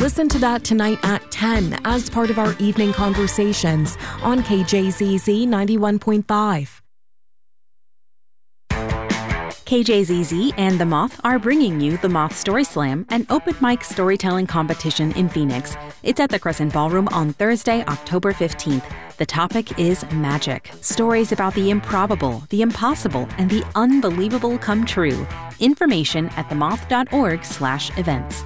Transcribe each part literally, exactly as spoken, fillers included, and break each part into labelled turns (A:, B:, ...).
A: Listen to that tonight at ten as part of our evening conversations on K J Z Z ninety-one point five.
B: K J Z Z and The Moth are bringing you The Moth Story Slam, an open mic storytelling competition in Phoenix. It's at the Crescent Ballroom on Thursday, October fifteenth. The topic is magic. Stories about the improbable, the impossible, and the unbelievable come true. Information at themoth.org slash events.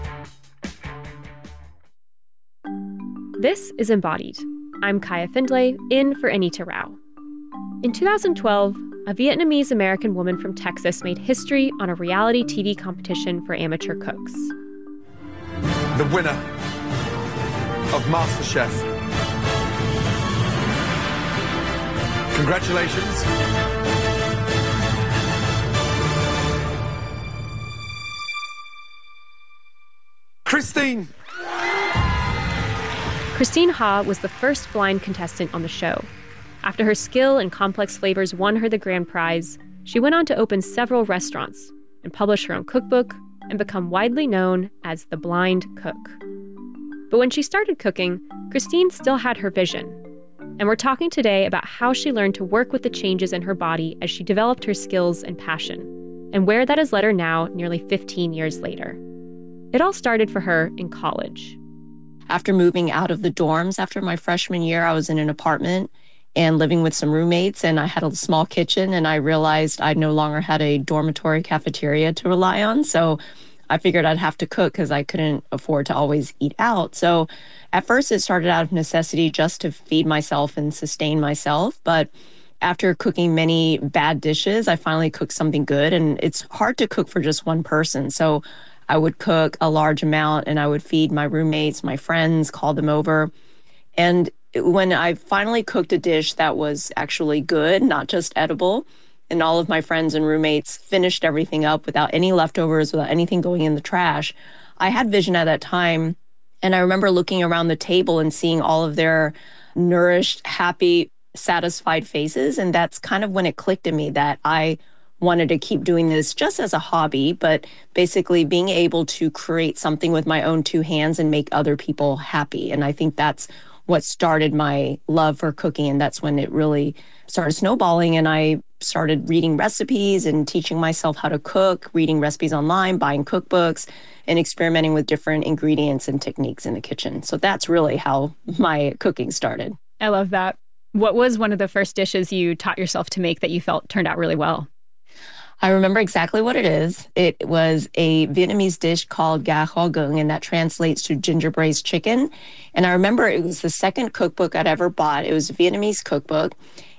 C: This is Embodied. I'm Kaya Findlay, in for Anita Rao. In two thousand twelve, a Vietnamese-American woman from Texas made history on a reality T V competition for amateur cooks.
D: The winner of MasterChef. Congratulations. Christine.
C: Christine Ha was the first blind contestant on the show. After her skill and complex flavors won her the grand prize, she went on to open several restaurants and publish her own cookbook and become widely known as the Blind Cook. But when she started cooking, Christine still had her vision. And we're talking today about how she learned to work with the changes in her body as she developed her skills and passion, and where that has led her now, nearly fifteen years later. It all started for her in college.
E: After moving out of the dorms after my freshman year, I was in an apartment and living with some roommates, and I had a small kitchen, and I realized I no longer had a dormitory cafeteria to rely on. So I figured I'd have to cook because I couldn't afford to always eat out. So at first it started out of necessity just to feed myself and sustain myself. But after cooking many bad dishes, I finally cooked something good, and it's hard to cook for just one person. So I would cook a large amount and I would feed my roommates, my friends, call them over. And when I finally cooked a dish that was actually good, not just edible, and all of my friends and roommates finished everything up without any leftovers, without anything going in the trash, I had vision at that time. And I remember looking around the table and seeing all of their nourished, happy, satisfied faces. And that's kind of when it clicked in me that I wanted to keep doing this just as a hobby, but basically being able to create something with my own two hands and make other people happy. And I think that's what started my love for cooking. And that's when it really started snowballing. And I started reading recipes and teaching myself how to cook, reading recipes online, buying cookbooks, and experimenting with different ingredients and techniques in the kitchen. So that's really how my cooking started.
C: I love that. What was one of the first dishes you taught yourself to make that you felt turned out really well?
E: I remember exactly what it is. It was a Vietnamese dish called gà kho gung, and that translates to ginger braised chicken. And I remember it was the second cookbook I'd ever bought. It was a Vietnamese cookbook,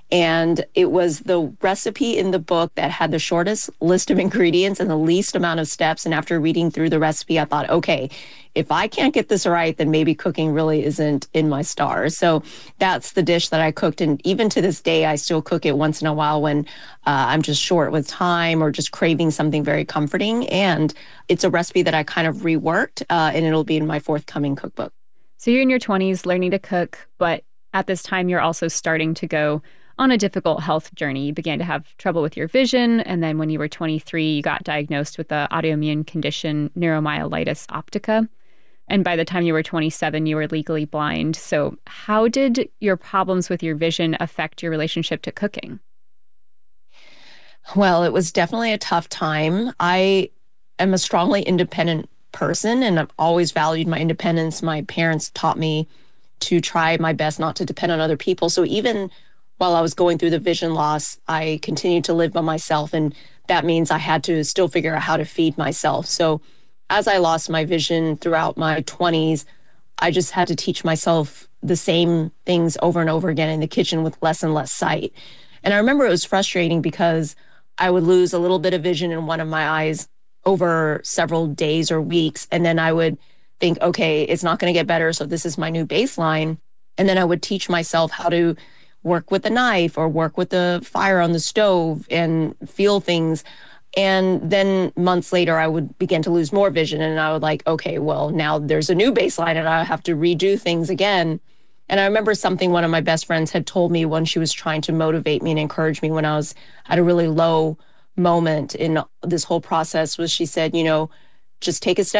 E: and it was the recipe in the book that had the shortest list of ingredients and the least amount of steps. And after reading through the recipe, I thought, okay, if I can't get this right, then maybe cooking really isn't in my stars. So that's the dish that I cooked. And even to this day, I still cook it once in a while when uh, I'm just short with time or just craving something very comforting. And it's a recipe that I kind of reworked, uh, and it'll be in my forthcoming cookbook.
C: So you're in your twenties learning to cook, but at this time, you're also starting to go on a difficult health journey. You began to have trouble with your vision. And then when you were twenty-three, you got diagnosed with the autoimmune condition neuromyelitis optica. And by the time you were twenty-seven, you were legally blind. So how did your problems with your vision affect your relationship to cooking?
E: Well, it was definitely a tough time. I am a strongly independent person, and I've always valued my independence. My parents taught me to try my best not to depend on other people. So even while I was going through the vision loss, I continued to live by myself, and that means I had to still figure out how to feed myself. So as I lost my vision throughout my twenties, I just had to teach myself the same things over and over again in the kitchen with less and less sight. And I remember it was frustrating because I would lose a little bit of vision in one of my eyes over several days or weeks, and then I would think, okay, it's not going to get better, so this is my new baseline. And then I would teach myself how to work with a knife or work with the fire on the stove and feel things. And then months later, I would begin to lose more vision. And I would like, okay, well, now there's a new baseline and I have to redo things again. And I remember something one of my best friends had told me when she was trying to motivate me and encourage me when I was at a really low moment in this whole process was she said, you know, just take a step